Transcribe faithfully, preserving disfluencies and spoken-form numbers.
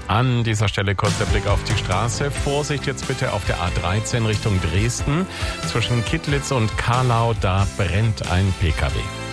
An dieser Stelle kurz der Blick auf die Straße. Vorsicht jetzt bitte auf der A dreizehn Richtung Dresden. Zwischen Kittlitz und Karlau, da brennt ein Pkw.